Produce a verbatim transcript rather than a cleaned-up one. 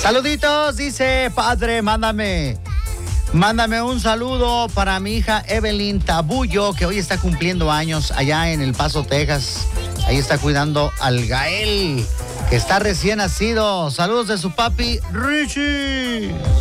Saluditos, dice padre, mándame. Mándame un saludo para mi hija Evelyn Tabullo, que hoy está cumpliendo años allá en El Paso, Texas. Ahí está cuidando al Gael, que está recién nacido. Saludos de su papi, Richie.